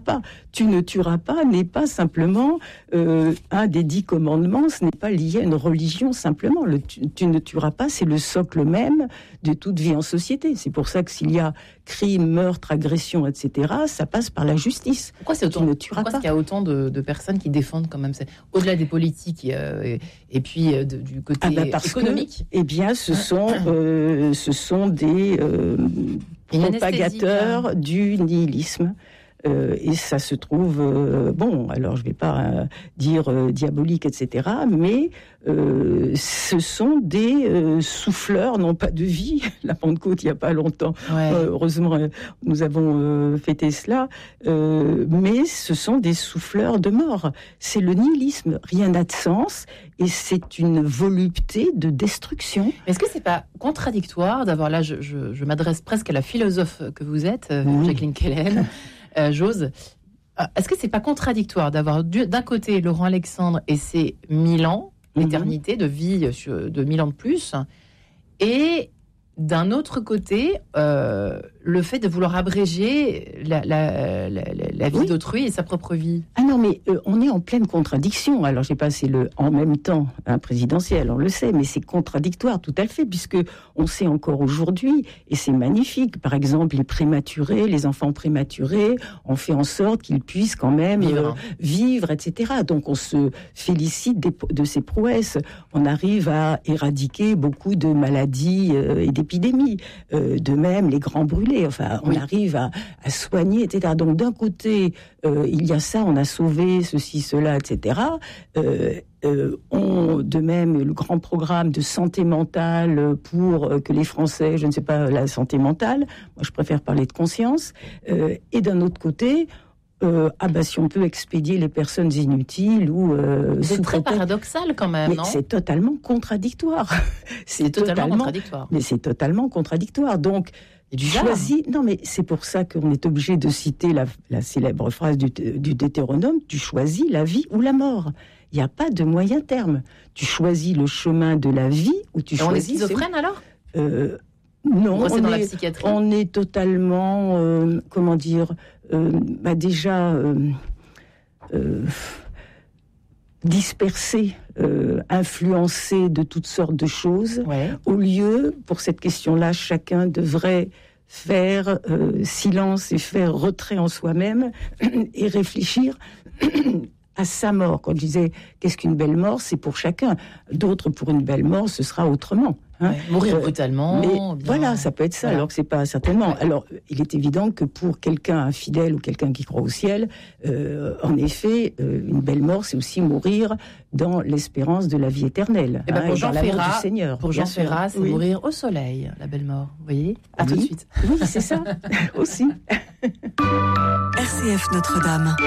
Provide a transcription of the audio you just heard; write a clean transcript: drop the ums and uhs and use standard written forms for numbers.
pas. Tu ne tueras pas n'est pas simplement un des 10 commandements, ce n'est pas lié à une religion simplement. Tu ne tueras pas, c'est le socle même de toute vie en société. C'est pour ça que s'il y a crime, meurtre, agression, etc., ça passe par la justice. Pourquoi est-ce qu'il y a autant de personnes qui défendent quand même, au-delà des politiques et puis du côté économique? Ce sont des propagateurs du nihilisme. Et ça se trouve, alors je ne vais pas dire diabolique, etc., mais ce sont des souffleurs, non pas de vie. La Pentecôte, il n'y a pas longtemps, heureusement, nous avons fêté cela, mais ce sont des souffleurs de mort. C'est le nihilisme, rien n'a de sens, et c'est une volupté de destruction. Est-ce que c'est pas contradictoire d'avoir, là, je m'adresse presque à la philosophe que vous êtes, Jacqueline Kellen, Jose, est-ce que c'est pas contradictoire d'avoir d'un côté Laurent Alexandre et ses 1000 ans, l'éternité de vie de 1000 ans de plus, et d'un autre côté, le fait de vouloir abréger la vie d'autrui et sa propre vie? Ah non, mais on est en pleine contradiction. Alors, j'ai passé le en même temps présidentiel, on le sait, mais c'est contradictoire tout à fait, puisque on sait encore aujourd'hui, et c'est magnifique, par exemple, les prématurés, les enfants prématurés, on fait en sorte qu'ils puissent quand même vivre, etc. Donc, on se félicite de ces prouesses. On arrive à éradiquer beaucoup de maladies et d'épidémies. De même, les grands brûlés. Enfin, on arrive à soigner, etc. Donc, d'un côté, il y a ça, on a sauvé ceci, cela, etc. De même, le grand programme de santé mentale pour que les Français, je ne sais pas, la santé mentale, moi je préfère parler de conscience. Et d'un autre côté, si on peut expédier les personnes inutiles ou c'est très paradoxal quand même, non ? C'est totalement contradictoire. C'est totalement contradictoire. Mais c'est totalement contradictoire. Donc, non, mais c'est pour ça qu'on est obligé de citer la célèbre phrase du Deutéronome, tu choisis la vie ou la mort. Il n'y a pas de moyen terme. Tu choisis le chemin de la vie ou tu choisis... On est schizophrène alors ? Non, dans la psychiatrie. On est totalement, dispersé, influencé de toutes sortes de choses. Au lieu, pour cette question-là, chacun devrait faire silence et faire retrait en soi-même et réfléchir à sa mort. Quand je disais qu'est-ce qu'une belle mort, c'est pour chacun. D'autres, pour une belle mort, ce sera autrement. Mourir brutalement. Mais voilà, ça peut être ça, alors que c'est pas certainement. Alors, il est évident que pour quelqu'un infidèle ou quelqu'un qui croit au ciel, en effet, une belle mort, c'est aussi mourir dans l'espérance de la vie éternelle. Et pour Jean Ferrat, du Seigneur. Pour Jean Ferrat, c'est mourir au soleil, la belle mort. Vous voyez ? À tout de suite. Oui, c'est ça, aussi. RCF Notre-Dame.